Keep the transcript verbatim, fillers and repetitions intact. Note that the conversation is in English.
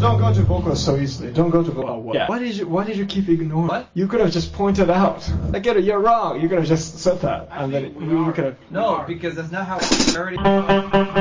don't go to Boku so easily. Don't go to Boku. Oh, what? Yeah. Why did you Why did you keep ignoring? What? You could have just pointed out. I get it. You're wrong. You could have just said that, and then we, we could have. No, because that's not how. I already.